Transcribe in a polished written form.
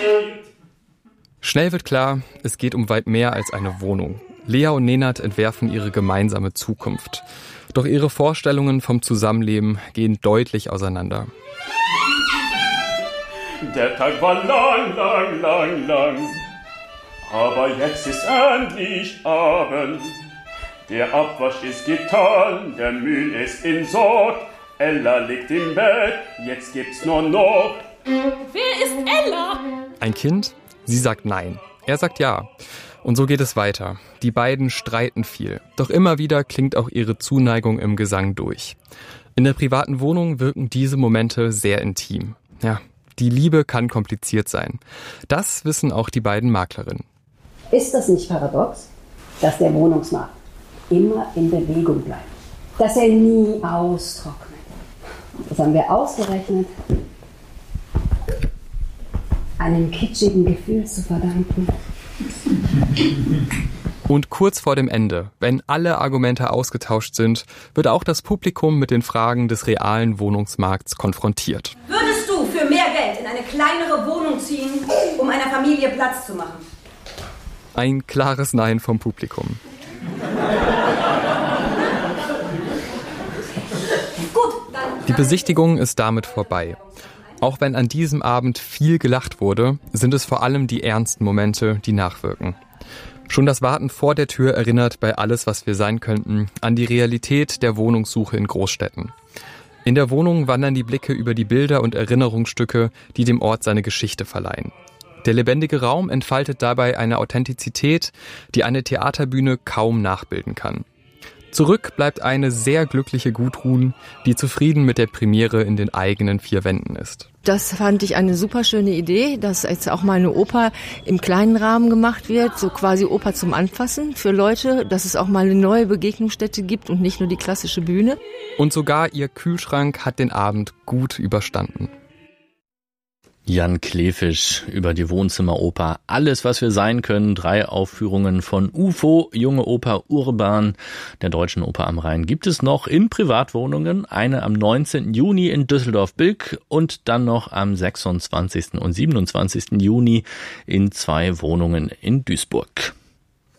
Schnell wird klar, es geht um weit mehr als eine Wohnung. Lea und Nenad entwerfen ihre gemeinsame Zukunft. Doch ihre Vorstellungen vom Zusammenleben gehen deutlich auseinander. Der Tag war lang, lang, lang, lang. Aber jetzt ist endlich Abend. Der Abwasch ist getan, der Müll ist entsorgt. Ella liegt im Bett, jetzt gibt's nur noch. Wer ist Ella? Ein Kind? Sie sagt nein. Er sagt ja. Und so geht es weiter. Die beiden streiten viel. Doch immer wieder klingt auch ihre Zuneigung im Gesang durch. In der privaten Wohnung wirken diese Momente sehr intim. Ja, die Liebe kann kompliziert sein. Das wissen auch die beiden Maklerinnen. Ist das nicht paradox, dass der Wohnungsmarkt immer in Bewegung bleibt? Dass er nie austrocknet. Das haben wir ausgerechnet einem kitschigen Gefühl zu verdanken. Und kurz vor dem Ende, wenn alle Argumente ausgetauscht sind, wird auch das Publikum mit den Fragen des realen Wohnungsmarkts konfrontiert. Würdest du für mehr Geld in eine kleinere Wohnung ziehen, um einer Familie Platz zu machen? Ein klares Nein vom Publikum. Die Besichtigung ist damit vorbei. Auch wenn an diesem Abend viel gelacht wurde, sind es vor allem die ernsten Momente, die nachwirken. Schon das Warten vor der Tür erinnert bei Alles, was wir sein könnten, an die Realität der Wohnungssuche in Großstädten. In der Wohnung wandern die Blicke über die Bilder und Erinnerungsstücke, die dem Ort seine Geschichte verleihen. Der lebendige Raum entfaltet dabei eine Authentizität, die eine Theaterbühne kaum nachbilden kann. Zurück bleibt eine sehr glückliche Gudrun, die zufrieden mit der Premiere in den eigenen 4 Wänden ist. Das fand ich eine super schöne Idee, dass jetzt auch mal eine Oper im kleinen Rahmen gemacht wird, so quasi Oper zum Anfassen für Leute, dass es auch mal eine neue Begegnungsstätte gibt und nicht nur die klassische Bühne. Und sogar ihr Kühlschrank hat den Abend gut überstanden. Jan Kleefisch über die Wohnzimmeroper Alles, was wir sein können. 3 Aufführungen von UFO, Junge Oper Urban, der Deutschen Oper am Rhein. Gibt es noch in Privatwohnungen, eine am 19. Juni in Düsseldorf-Bilk und dann noch am 26. und 27. Juni in 2 Wohnungen in Duisburg.